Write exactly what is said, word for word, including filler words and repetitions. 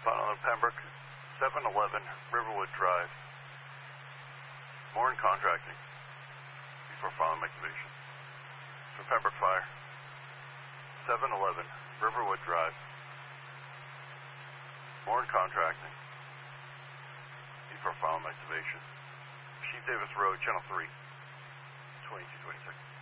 Honolulu Pembroke, seven eleven Riverwood Drive. More in contracting before filing activation. For Pembroke Fire, seven eleven Riverwood Drive. More in contracting before filing activation. Chief Davis Road, Channel three, twenty-two twenty-six.